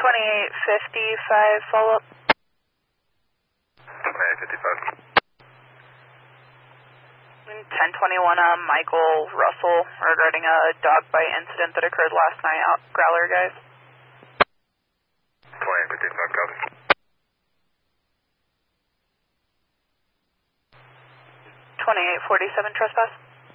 2855 follow-up. 2855. 1021, Michael Russell regarding a dog bite incident that occurred last night out Growler, guys. 2855, copy. 2847 trespass.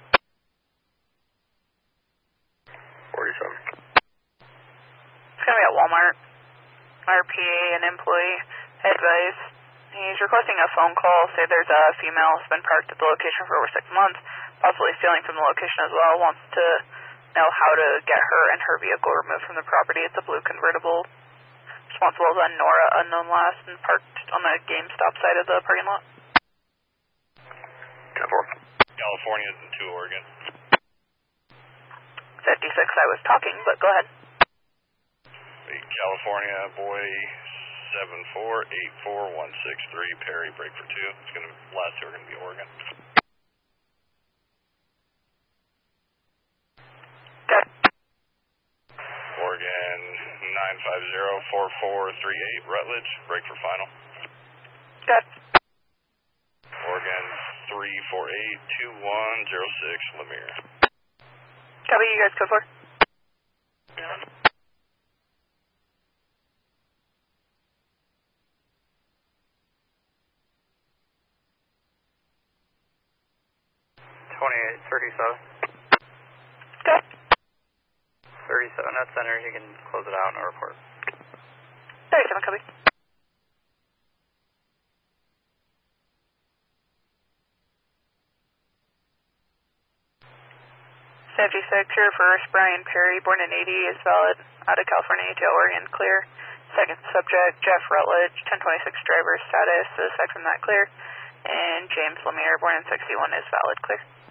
47. It's going to be at Walmart. RPA, an employee, advice. He's requesting a phone call. Say there's a female who's been parked at the location for over 6 months, possibly stealing from the location as well. Wants to know how to get her and her vehicle removed from the property. It's a blue convertible. Responsible is Nora, unknown last, and parked on the GameStop side of the parking lot. 10-4. California to Oregon. 56, I was talking, but go ahead. California, boy 7484163, Perry, break for 2. It's going to, last two are going to be Oregon. Okay. Oregon 9504438, Rutledge, break for final. Okay. Oregon 3482106, Lemire. Copy, you guys code for? Yeah. 2837. Okay. 37 at center, you can close it out and report. 37, copy. Your first, Brian Perry, born in 80, is valid. Out of California to Oregon, clear. Second subject, Jeff Rutledge, 1026 driver status, aside from that, clear. And James Lemire, born in 61, is valid, clear.